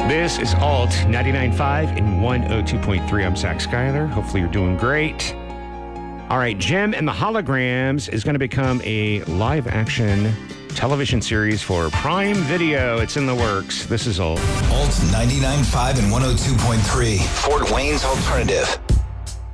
This is Alt 99.5 and 102.3. I'm Zach Schuyler. Hopefully you're doing great. All right, Jem and the Holograms is going to become a live-action television series for Prime Video. It's in the works. This is Alt. Alt 99.5 and 102.3. Fort Wayne's Alternative.